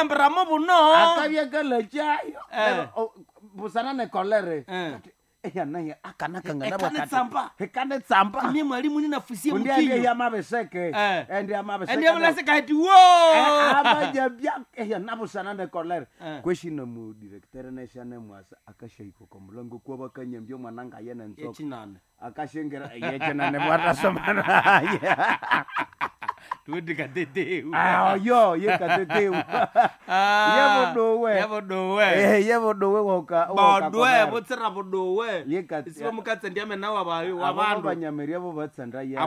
mbramo buno akabya kalachayo busana ne kolere yana ya akana kangana bakati hekane tsamba ni mwalimu ni nafusie mkinyo ndiye ya mabeseke ndi amabeseke ndi amabeseke hati wo abaja bya yana busana ne kolere kweshina mu director nation mwasa akashayiko komulango kwa bakanyembyo mwananga yena nzoko yechinane akashengera yechinane bwata somana tundi katete yo ye katete yebo dowe woka bodwe botsera bodowe ye katete isibo mukatse ndiame nawa ba bandu abanyameria bo batsanda ya